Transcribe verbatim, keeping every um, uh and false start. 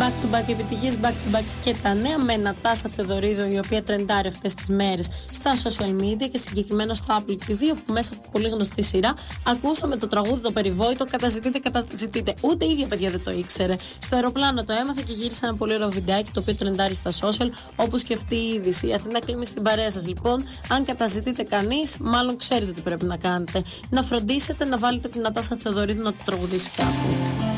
Back to back επιτυχίες, back to back και τα νέα με Νατάσα Θεοδωρίδου, η οποία τρεντάρει αυτές τις μέρες στα social media και συγκεκριμένα στο Apple τι βι, όπου μέσα από πολύ γνωστή σειρά ακούσαμε το τραγούδι το περιβόητο «Καταζητείτε, καταζητείτε». Ούτε η ίδια, παιδιά, δεν το ήξερε. Στο αεροπλάνο το έμαθε και γύρισε ένα πολύ ωραίο βιντεάκι το οποίο τρεντάρει στα social, όπως και αυτή η είδηση. Η Αθηνά κλείνει στην παρέα σας, λοιπόν. Αν καταζητείτε κανείς, μάλλον ξέρετε τι πρέπει να κάνετε. Να φροντίσετε να βάλετε την Νατάσα Θεοδωρίδου να το τραγουδήσει κάπου.